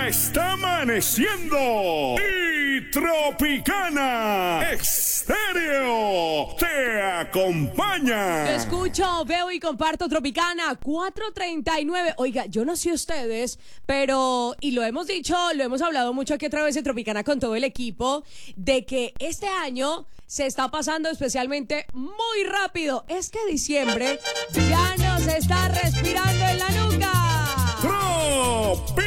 está amaneciendo y Tropicana Estéreo te acompaña. Lo escucho, veo y comparto Tropicana 439. Oiga, yo no sé ustedes, pero, y lo hemos dicho, lo hemos hablado mucho aquí a través de Tropicana con todo el equipo, de que este año se está pasando especialmente muy rápido. Es que diciembre ya nos está respirando en la nuca. Tropicana